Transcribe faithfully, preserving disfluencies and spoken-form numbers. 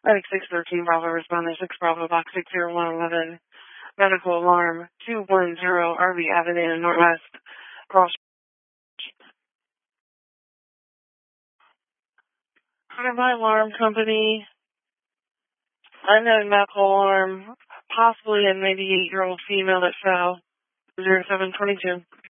Medic six thirteen Bravo responder six Bravo box six zero one eleven. Medical alarm two one zero R V Avenue Northwest. Cross. Hi, alarm company. Unknown medical alarm, possibly a maybe eight-year-old female that fell. zero seven twenty-two.